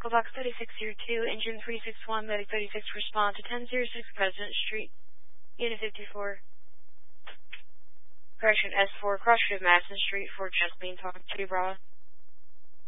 Echo Box 3602, Engine 361, Medic 36, respond to 1006 President Street, Unit 54. Correction, S4, cross street Madison Street, Fort Jasmine, talking to Bravo.